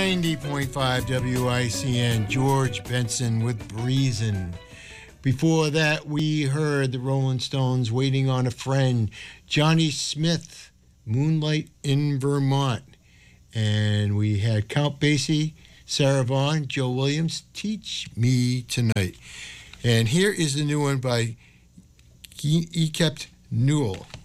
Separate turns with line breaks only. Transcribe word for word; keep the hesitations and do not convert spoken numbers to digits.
ninety point five W I C N, George Benson with Breezin'. Before that, we heard the Rolling Stones, Waiting on a Friend, Johnny Smith, Moonlight in Vermont. And we had Count Basie, Sarah Vaughan, Joe Williams, Teach Me Tonight. And here is the new one by Egypt Newell.